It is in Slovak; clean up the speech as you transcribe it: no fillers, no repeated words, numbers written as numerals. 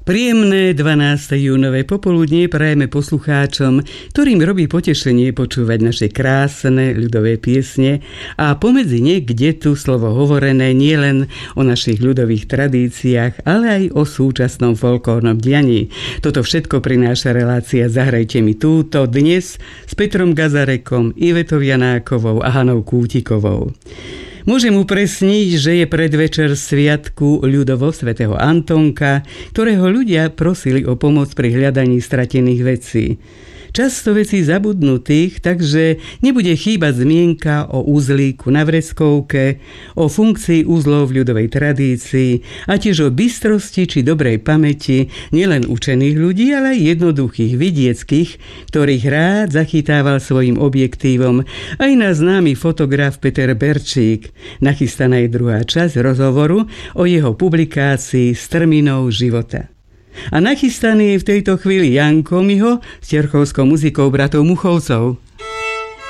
Príjemné 12. júnové popoludnie prajeme poslucháčom, ktorým robí potešenie počúvať naše krásne ľudové piesne a pomedzi ne, kde tu slovo hovorené nielen o našich ľudových tradíciách, ale aj o súčasnom folklórnom dianí. Toto všetko prináša relácia Zahrajte mi túto dnes s Petrom Gazarekom, Ivetou Janákovou a Hanou Kútikovou. Môžem upresniť, že je predvečer sviatku ľudovo svätého Antónka, ktorého ľudia prosili o pomoc pri hľadaní stratených vecí. Často vecí zabudnutých, takže nebude chýbať zmienka o uzlíku na vreckovke, o funkcii uzlov v ľudovej tradícii a tiež o bystrosti či dobrej pamäti nielen učených ľudí, ale aj jednoduchých vidieckých, ktorých rád zachytával svojim objektívom aj náš známy fotograf Peter Berčík. Nachystaná je druhá časť rozhovoru o jeho publikácii Strminou života. A nachystaný je v tejto chvíli Janko Miho s terchovskou muzikou bratov Muchovcov.